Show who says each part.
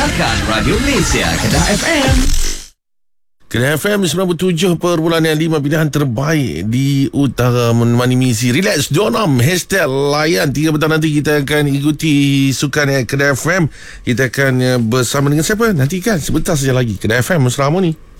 Speaker 1: Dengarkan Radio Malaysia Kedah FM.
Speaker 2: Kedah FM 97.5, pilihan terbaik di utara menemani misi Relax Donam Hashtag Layan 3 petang nanti kita akan ikuti sukan Kedah FM. Kita akan bersama dengan siapa? Nantikan sebentar saja lagi. Kedah FM Musra Harmoni.